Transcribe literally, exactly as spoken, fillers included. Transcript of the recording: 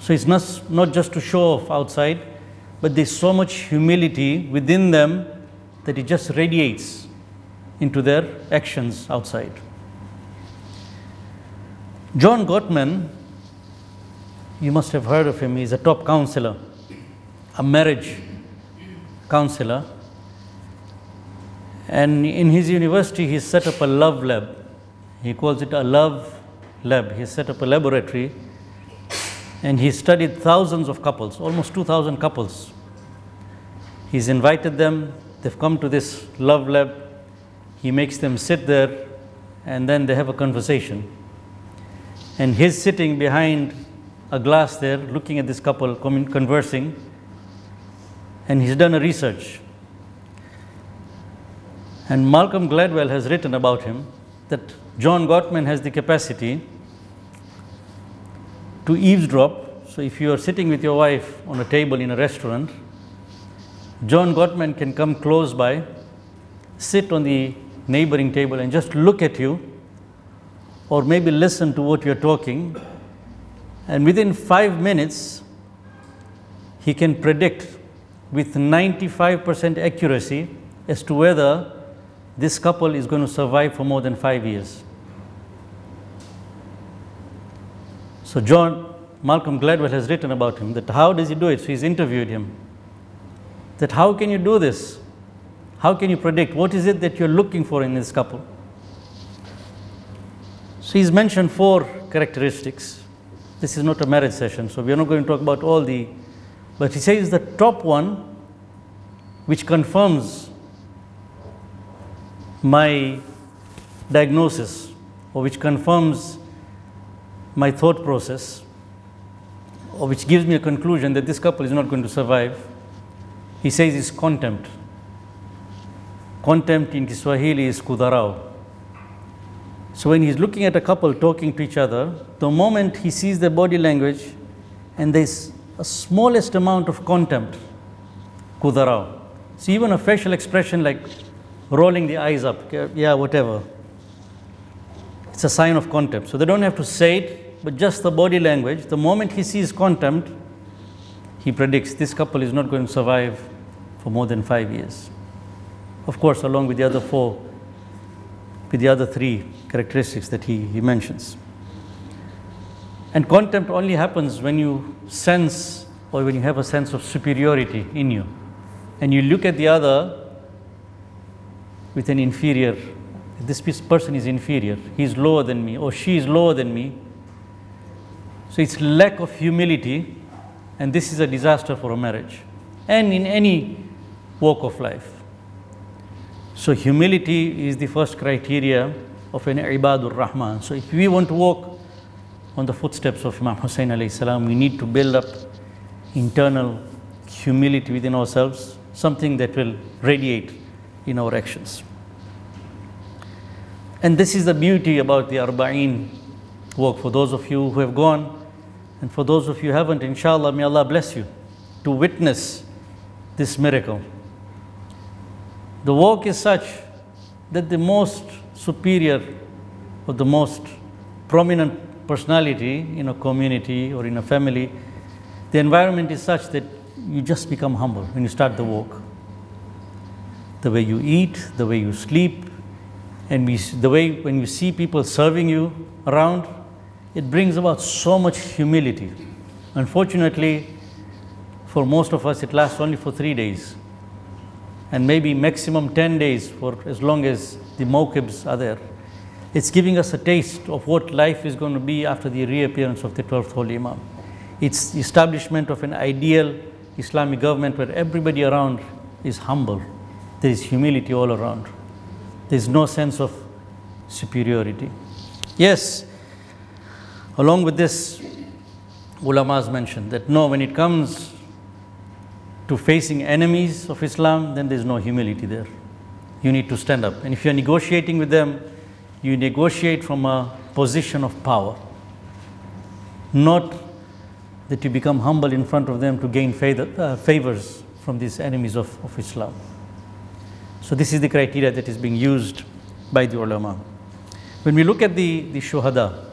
So it's not, not just to show off outside, but there's so much humility within them that it just radiates into their actions outside. John Gottman, you must have heard of him, he's a top counselor, a marriage counselor. And in his university, he set up a love lab. He calls it a love lab. He set up a laboratory and he studied thousands of couples, almost two thousand couples. He's invited them, they've come to this love lab. He makes them sit there and then they have a conversation. And he's sitting behind a glass there, looking at this couple conversing, and he's done a research. And Malcolm Gladwell has written about him that John Gottman has the capacity to eavesdrop. So if you are sitting with your wife on a table in a restaurant, John Gottman can come close by, sit on the neighboring table and just look at you, or maybe listen to what you're talking, and within five minutes, he can predict with ninety-five percent accuracy as to whether this couple is going to survive for more than five years. So John, Malcolm Gladwell has written about him, that how does he do it? So he's interviewed him, that how can you do this? How can you predict? What is it that you're looking for in this couple? So he's mentioned four characteristics. This is not a marriage session, so we are not going to talk about all the, but he says the top one, which confirms my diagnosis, or which confirms my thought process, or which gives me a conclusion that this couple is not going to survive, he says is contempt. Contempt in Kiswahili is kudharau. So when he's looking at a couple talking to each other, the moment he sees their body language and there's a smallest amount of contempt, kudharau. So even a facial expression like rolling the eyes up, yeah, whatever, it's a sign of contempt. So they don't have to say it, but just the body language, the moment he sees contempt, he predicts this couple is not going to survive for more than five years. Of course, along with the other four, with the other three characteristics that he, he mentions. And contempt only happens when you sense, or when you have a sense of superiority in you, and you look at the other with an inferior, this person is inferior, he's lower than me, or she is lower than me. So it's lack of humility, and this is a disaster for a marriage, and in any walk of life. So humility is the first criteria of an Ibadur Rahman. So if we want to walk on the footsteps of Imam Hussain alayhi salam, we need to build up internal humility within ourselves, something that will radiate in our actions. And this is the beauty about the Arba'een walk. For those of you who have gone, and for those of you who haven't, inshallah, may Allah bless you to witness this miracle. The walk is such that the most superior or the most prominent personality in a community or in a family, the environment is such that you just become humble when you start the walk. The way you eat, the way you sleep, and we, the way when you see people serving you around, it brings about so much humility. Unfortunately, for most of us, it lasts only for three days. And maybe maximum ten days for as long as the mawqibs are there. It's giving us a taste of what life is going to be after the reappearance of the twelfth Holy Imam. It's the establishment of an ideal Islamic government where everybody around is humble. There is humility all around. There is no sense of superiority. Yes, along with this, ulamas mentioned that no, when it comes to facing enemies of Islam, then there's no humility there. You need to stand up. And if you're negotiating with them, you negotiate from a position of power. Not that you become humble in front of them to gain favor, uh, favors from these enemies of, of Islam. So this is the criteria that is being used by the ulama. When we look at the, the shuhada,